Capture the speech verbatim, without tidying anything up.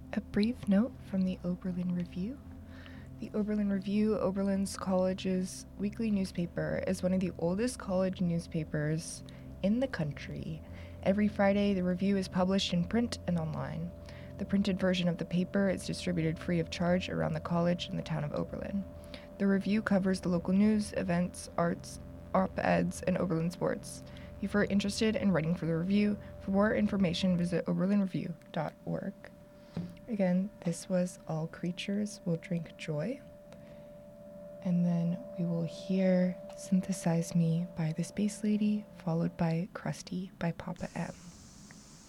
A brief note from the Oberlin Review. The Oberlin Review, Oberlin's college's weekly newspaper, is one of the oldest college newspapers in the country. Every Friday, the review is published in print and online. The printed version of the paper is distributed free of charge around the college and the town of Oberlin. The review covers the local news, events, arts, op-eds, and Oberlin sports. If you're interested in writing for the review, for more information, visit oberlin review dot org. Again, this was All Creatures Will Drink Joy. And then we will hear Synthesize Me by the Space Lady, followed by Crusty by Papa M.